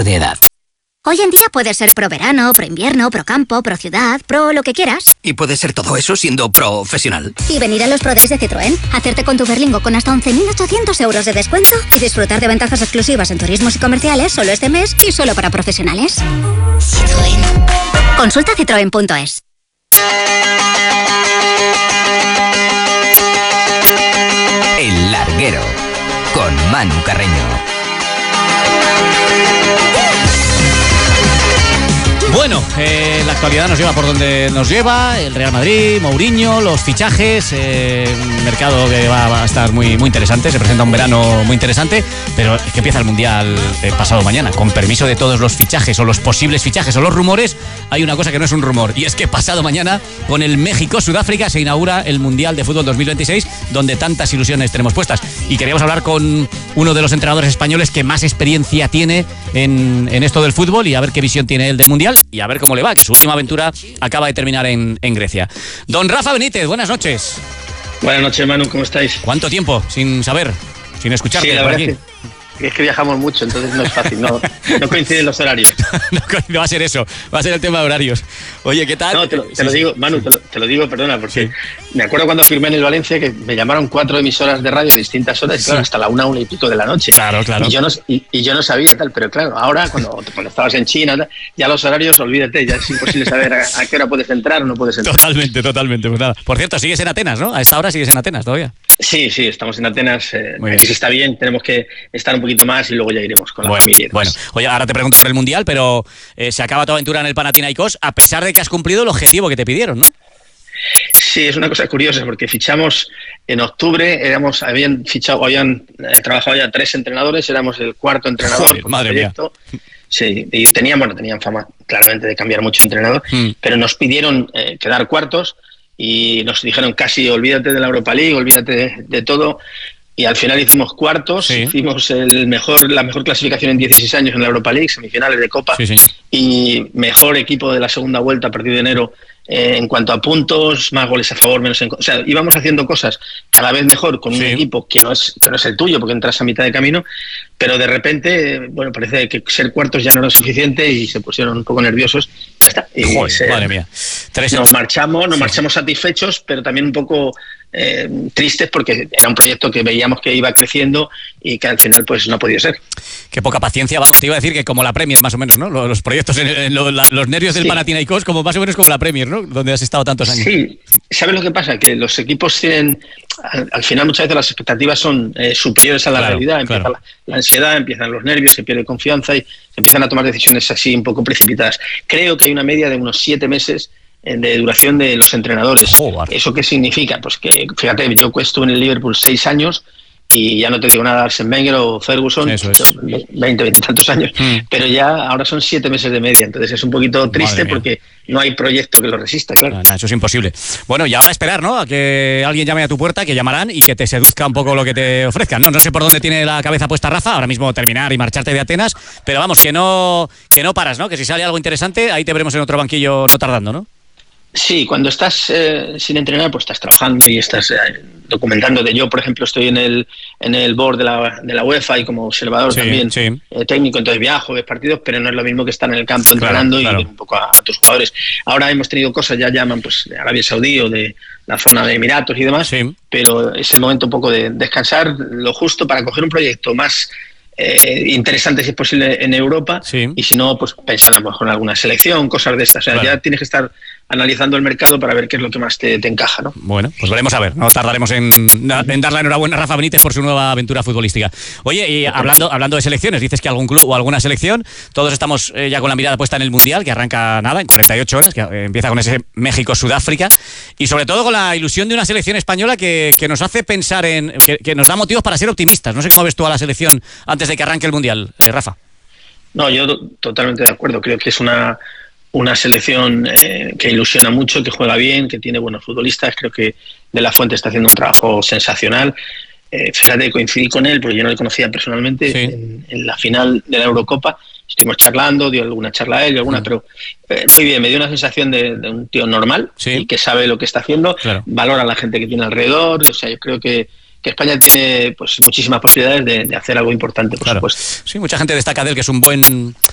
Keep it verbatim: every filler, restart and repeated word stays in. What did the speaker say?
de edad. Hoy en día puedes ser pro verano, pro invierno, pro campo, pro ciudad, pro lo que quieras. Y puedes ser todo eso siendo profesional. Y venir a los Pro Days de Citroën, hacerte con tu Berlingo con hasta once mil ochocientos euros de descuento y disfrutar de ventajas exclusivas en turismos y comerciales solo este mes y solo para profesionales. Citroën. Consulta citroen punto es. El Larguero, con Manu Carreño. Bueno, eh, la actualidad nos lleva por donde nos lleva, el Real Madrid, Mourinho, los fichajes, eh, un mercado que va, va a estar muy, muy interesante, se presenta un verano muy interesante, pero es que empieza el Mundial eh, pasado mañana, con permiso de todos los fichajes o los posibles fichajes o los rumores, hay una cosa que no es un rumor, y es que pasado mañana, con el México-Sudáfrica, se inaugura el Mundial de Fútbol dos mil veintiséis, donde tantas ilusiones tenemos puestas, y queríamos hablar con uno de los entrenadores españoles que más experiencia tiene en, en esto del fútbol, y a ver qué visión tiene él del Mundial, y a ver cómo le va, que su última aventura acaba de terminar en, en Grecia. Don Rafa Benítez, buenas noches. Buenas noches, Manu, ¿cómo estáis? ¿Cuánto tiempo sin saber, sin escucharte? Sí, la verdad es que, es que viajamos mucho, entonces no es fácil, no, no coinciden los horarios. no, no va a ser eso, va a ser el tema de horarios. Oye, ¿qué tal? No, te lo, te sí, lo sí. digo, Manu, te lo, te lo digo, perdona, porque sí. me acuerdo cuando firmé en el Valencia que me llamaron cuatro emisoras de radio a distintas horas, sí. Claro, hasta la una, una y pico de la noche. Claro, claro. Y yo no, y, y yo no sabía tal, pero claro, ahora cuando, cuando estabas en China, ya los horarios, olvídate, ya es imposible saber a, a qué hora puedes entrar o no puedes entrar. Totalmente, totalmente. Pues nada. Por cierto, sigues en Atenas, ¿no? A esta hora sigues en Atenas todavía. Sí, sí, estamos en Atenas. Eh, Muy aquí bien. se está bien, tenemos que estar un poquito más y luego ya iremos con la bueno, familia. Bueno, oye, ahora te pregunto por el Mundial, pero eh, se acaba tu aventura en el Panathinaikos a pesar de que has cumplido el objetivo que te pidieron, ¿no? Sí, es una cosa curiosa porque fichamos en octubre, éramos, habían fichado, habían eh, trabajado ya tres entrenadores, éramos el cuarto entrenador. Joder, madre mía. Sí, y tenían, bueno, tenían fama claramente de cambiar mucho de entrenador, mm. pero nos pidieron eh, quedar cuartos y nos dijeron casi olvídate de la Europa League, olvídate de, de todo. Y al final hicimos cuartos, sí. hicimos el mejor, la mejor clasificación en dieciséis años en la Europa League, semifinales de Copa, sí, y mejor equipo de la segunda vuelta a partir de enero eh, en cuanto a puntos, más goles a favor, menos en... O sea, íbamos haciendo cosas cada vez mejor con un sí. equipo que no es que no es el tuyo, porque entras a mitad de camino, pero de repente, bueno, parece que ser cuartos ya no era suficiente y se pusieron un poco nerviosos. Ya está. Y Joder, se, madre mía. Tres nos marchamos, nos sí. marchamos satisfechos, pero también un poco... Eh, tristes porque era un proyecto que veíamos que iba creciendo y que al final pues no ha podido ser. Qué poca paciencia, vamos, te iba a decir que como la Premier más o menos, ¿no? Los proyectos, en, en lo, la, los nervios del sí. Panathinaikos como más o menos como la Premier, ¿no? Donde has estado tantos años. Sí, ¿sabes lo que pasa? Que los equipos tienen, al, al final muchas veces las expectativas son eh, superiores a la claro, realidad, empieza claro. la, la ansiedad, empiezan los nervios, se pierde confianza y se empiezan a tomar decisiones así un poco precipitadas. Creo que hay una media de unos siete meses de duración de los entrenadores. Oh, ¿eso qué significa? Pues que, fíjate, yo estuve en el Liverpool seis años y ya no te digo nada, Arsene Wenger o Ferguson, es. veinte, veinte y tantos años, mm. pero ya ahora son siete meses de media, entonces es un poquito triste porque no hay proyecto que lo resista, claro. No, no, eso es imposible. Bueno, y ahora esperar, ¿no? A que alguien llame a tu puerta, que llamarán y que te seduzca un poco lo que te ofrezcan. No, no sé por dónde tiene la cabeza puesta Rafa, ahora mismo terminar y marcharte de Atenas, pero vamos, que no, que no paras, ¿no? Que si sale algo interesante, ahí te veremos en otro banquillo no tardando, ¿no? Sí, cuando estás eh, sin entrenar, pues estás trabajando y estás eh, documentando. De yo, por ejemplo, estoy en el en el board de la, de la UEFA y como observador sí, también sí. Eh, técnico, entonces viajo, ves partidos, pero no es lo mismo que estar en el campo entrenando claro, claro. y ver un poco a, a tus jugadores. Ahora hemos tenido cosas, ya llaman pues de Arabia Saudí o de la zona de Emiratos y demás, sí. pero es el momento un poco de descansar, lo justo para coger un proyecto más Eh, interesante si es posible en Europa sí. y si no, pues pensar a lo mejor en alguna selección, cosas de estas. O sea, claro. ya tienes que estar analizando el mercado para ver qué es lo que más te, te encaja, ¿no? Bueno, pues veremos a ver. No tardaremos en, en dar la enhorabuena a Rafa Benítez por su nueva aventura futbolística. Oye, y hablando, hablando de selecciones, dices que algún club o alguna selección, todos estamos eh, ya con la mirada puesta en el Mundial, que arranca nada, en cuarenta y ocho horas, que eh, empieza con ese México-Sudáfrica, y sobre todo con la ilusión de una selección española que, que nos hace pensar en, que, que nos da motivos para ser optimistas. No sé cómo ves tú a la selección antes de que arranque el Mundial, eh, Rafa. No, yo totalmente de acuerdo. Creo que es una, una selección eh, que ilusiona mucho, que juega bien, que tiene buenos futbolistas. Creo que De La Fuente está haciendo un trabajo sensacional. Eh, fíjate, coincidí con él, porque yo no le conocía personalmente sí. en, en la final de la Eurocopa. Estuvimos charlando, dio alguna charla a él y alguna, mm. pero eh, muy bien, me dio una sensación de, de un tío normal sí. y que sabe lo que está haciendo, claro. valora a la gente que tiene alrededor. O sea, yo creo que que España tiene pues muchísimas posibilidades de, de hacer algo importante, por claro. supuesto. Sí, mucha gente destaca de él que es un buen